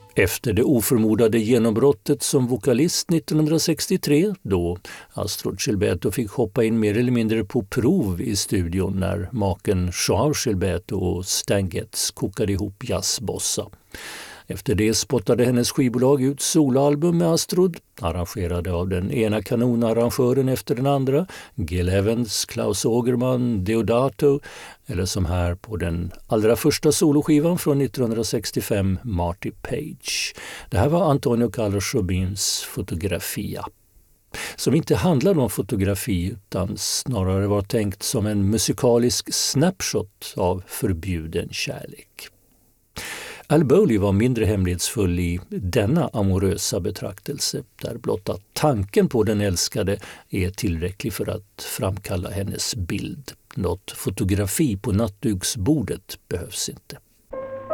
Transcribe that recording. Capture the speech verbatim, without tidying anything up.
Efter det oförmodade genombrottet som vokalist nittonhundrasextiotre, då Astrud Gilberto fick hoppa in mer eller mindre på prov i studion när maken Joao Gilberto och Stan Getz kokade ihop jazzbossa. Efter det spottade hennes skivbolag ut soloalbum med Astrud, arrangerade av den ena kanonarrangören efter den andra, Gil Evans, Klaus Ogerman, Deodato, eller som här på den allra första soloskivan från nittonhundrasextiofem, Marty Page. Det här var Antonio Carlos Jobins Fotografia, som inte handlade om fotografi utan snarare var tänkt som en musikalisk snapshot av förbjuden kärlek. Al Bowlly var mindre hemlighetsfull i denna amorösa betraktelse, där blotta tanken på den älskade är tillräcklig för att framkalla hennes bild. Något fotografi på nattduksbordet behövs inte.